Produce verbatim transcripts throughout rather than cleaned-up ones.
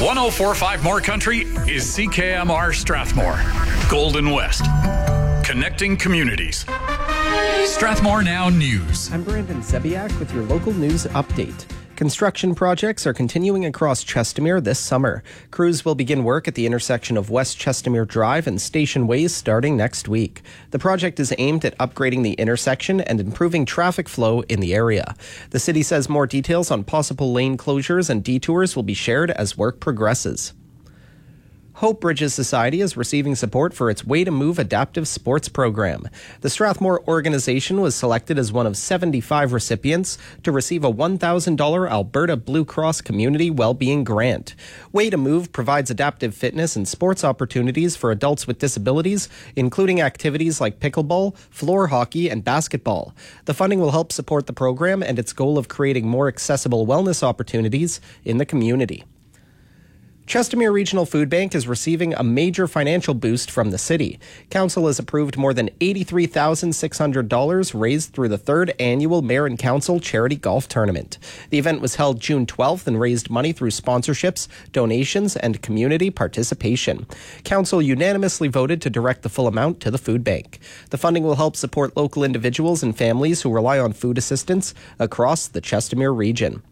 one oh four point five More Country is C K M R Strathmore, Golden West, connecting communities. Strathmore Now News. I'm Brandon Zebiak with your local news update. Construction projects are continuing across Chestermere this summer. Crews will begin work at the intersection of West Chestermere Drive and Station Ways starting next week. The project is aimed at upgrading the intersection and improving traffic flow in the area. The city says more details on possible lane closures and detours will be shared as work progresses. Hope Bridges Society is receiving support for its Way to Move adaptive sports program. The Strathmore organization was selected as one of seventy-five recipients to receive a one thousand dollars Alberta Blue Cross Community Wellbeing Grant. Way to Move provides adaptive fitness and sports opportunities for adults with disabilities, including activities like pickleball, floor hockey, and basketball. The funding will help support the program and its goal of creating more accessible wellness opportunities in the community. Chestermere Regional Food Bank is receiving a major financial boost from the city. Council has approved more than eighty-three thousand six hundred dollars raised through the third annual Mayor and Council Charity Golf Tournament. The event was held June twelfth and raised money through sponsorships, donations, and community participation. Council unanimously voted to direct the full amount to the food bank. The funding will help support local individuals and families who rely on food assistance across the Chestermere region.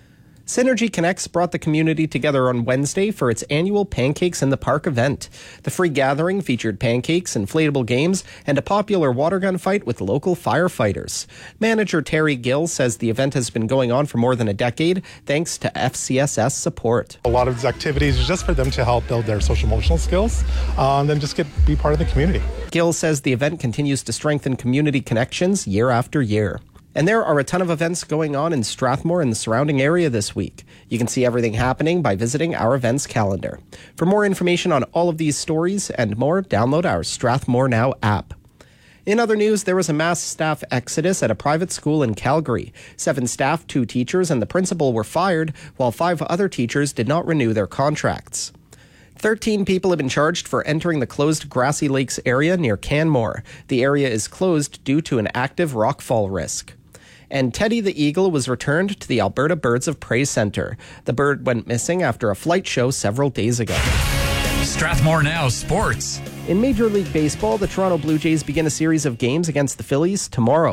Synergy Connects brought the community together on Wednesday for its annual Pancakes in the Park event. The free gathering featured pancakes, inflatable games, and a popular water gun fight with local firefighters. Manager Terry Gill says the event has been going on for more than a decade thanks to F C S S support. A lot of these activities are just for them to help build their social emotional skills uh, and then just get be part of the community. Gill says the event continues to strengthen community connections year after year. And there are a ton of events going on in Strathmore and the surrounding area this week. You can see everything happening by visiting our events calendar. For more information on all of these stories and more, download our Strathmore Now app. In other news, there was a mass staff exodus at a private school in Calgary. Seven staff, two teachers, and the principal were fired, while five other teachers did not renew their contracts. Thirteen people have been charged for entering the closed Grassy Lakes area near Canmore. The area is closed due to an active rockfall risk. And Teddy the Eagle was returned to the Alberta Birds of Prey Centre. The bird went missing after a flight show several days ago. Strathmore Now Sports. In Major League Baseball, the Toronto Blue Jays begin a series of games against the Phillies tomorrow.